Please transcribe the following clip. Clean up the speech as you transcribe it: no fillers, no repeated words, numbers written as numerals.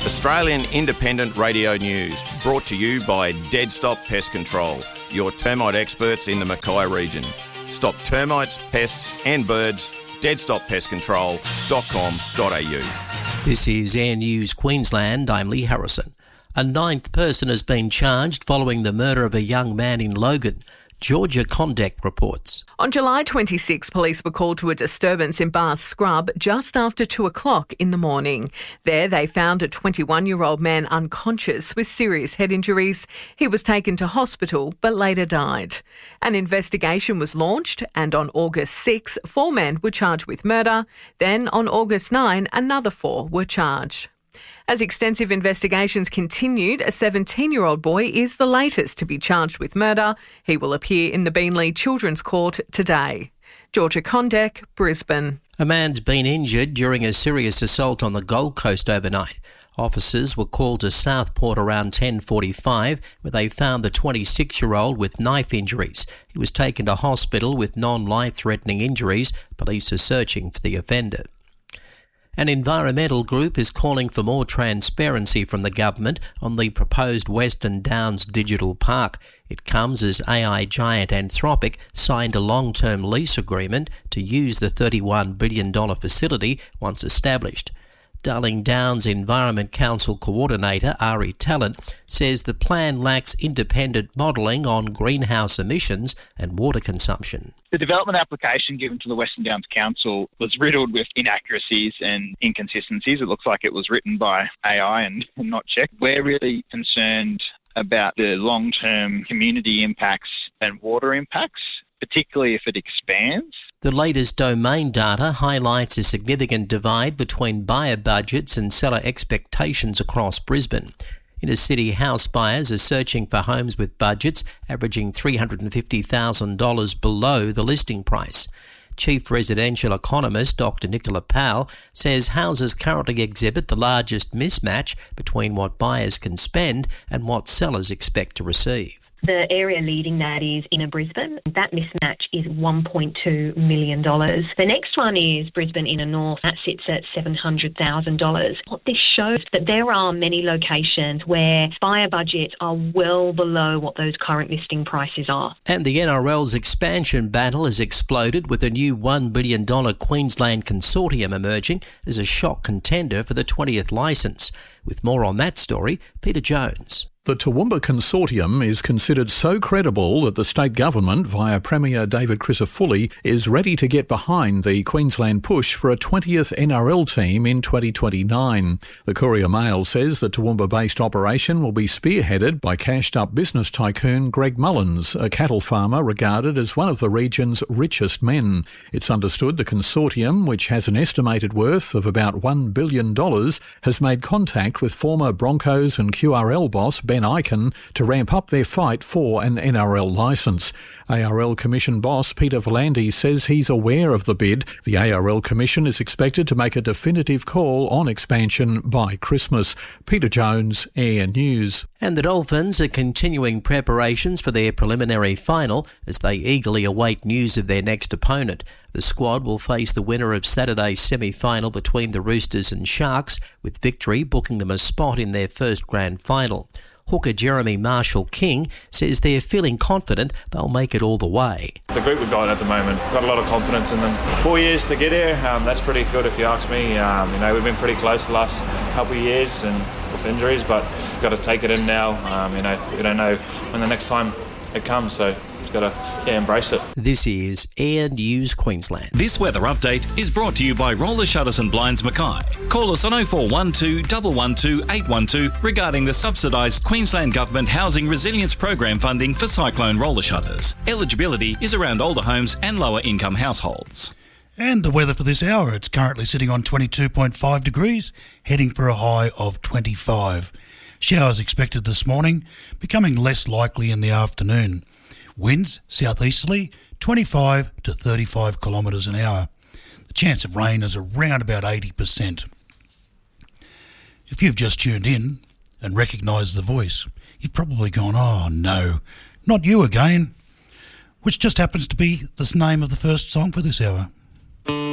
Australian Independent Radio News, brought to you by Dead Stop Pest Control, your termite experts in the Mackay region. Stop termites, pests and birds. deadstoppestcontrol.com.au. This is Air News Queensland. I'm Lee Harrison. A ninth person has been charged following the murder of a young man in Logan. Georgia Condek reports. On July 26, police were called to a disturbance in Barrs Scrub just after 2 o'clock in the morning. There they found a 21-year-old man unconscious with serious head injuries. He was taken to hospital but later died. An investigation was launched and on August 6, 4 men were charged with murder. Then on August 9, another 4 were charged. As extensive investigations continued, a 17-year-old boy is the latest to be charged with murder. He will appear in the Beenleigh Children's Court today. Georgia Condek, Brisbane. A man's been injured during a serious assault on the Gold Coast overnight. Officers were called to Southport around 10:45, where they found the 26-year-old with knife injuries. He was taken to hospital with non-life-threatening injuries. Police are searching for the offender. An environmental group is calling for more transparency from the government on the proposed Western Downs Digital Park. It comes as AI giant Anthropic signed a long-term lease agreement to use the $31 billion facility once established. Darling Downs Environment Council Coordinator Ari Talent says the plan lacks independent modelling on greenhouse emissions and water consumption. The development application given to the Western Downs Council was riddled with inaccuracies and inconsistencies. It looks like it was written by AI and not checked. We're really concerned about the long-term community impacts and water impacts, particularly if it expands. The latest domain data highlights a significant divide between buyer budgets and seller expectations across Brisbane. Inner city house buyers are searching for homes with budgets averaging $350,000 below the listing price. Chief residential economist Dr. Nicola Powell says houses currently exhibit the largest mismatch between what buyers can spend and what sellers expect to receive. The area leading that is Inner Brisbane. That mismatch is $1.2 million. The next one is Brisbane Inner North. That sits at $700,000. What this shows that there are many locations where buyer budgets are well below what those current listing prices are. And the NRL's expansion battle has exploded with a new $1 billion Queensland consortium emerging as a shock contender for the 20th licence. With more on that story, Peter Jones. The Toowoomba Consortium is considered so credible that the state government, via Premier David Crisafulli, is ready to get behind the Queensland push for a 20th NRL team in 2029. The Courier Mail says the Toowoomba-based operation will be spearheaded by cashed-up business tycoon Greg Mullins, a cattle farmer regarded as one of the region's richest men. It's understood the consortium, which has an estimated worth of about $1 billion, has made contact with former Broncos and QRL boss Ben Ikin to ramp up their fight for an NRL licence. ARL Commission boss Peter V'landys says he's aware of the bid. The ARL Commission is expected to make a definitive call on expansion by Christmas. Peter Jones, Air News. And the Dolphins are continuing preparations for their preliminary final as they eagerly await news of their next opponent. The squad will face the winner of Saturday's semi-final between the Roosters and Sharks, with victory booking them a spot in their first grand final. Hooker Jeremy Marshall-King says they're feeling confident they'll make it all the way. The group we've got at the moment, got a lot of confidence in them. 4 years to get here, that's pretty good if you ask me. We've been pretty close the last couple of years and with injuries, but we've got to take it in now. We don't know when the next time it comes, so just got to embrace it. This is Air News Queensland. This weather update is brought to you by Roller Shutters and Blinds Mackay. Call us on 0412 112 812 regarding the subsidised Queensland Government Housing Resilience Program funding for cyclone roller shutters. Eligibility is around older homes and lower income households. And the weather for this hour, it's currently sitting on 22.5 degrees, heading for a high of 25. Showers expected this morning, becoming less likely in the afternoon. Winds southeasterly 25 to 35 kilometres an hour. The chance of rain is around about 80%. If you've just tuned in and recognised the voice, you've probably gone, oh no, not you again, which just happens to be the name of the first song for this hour.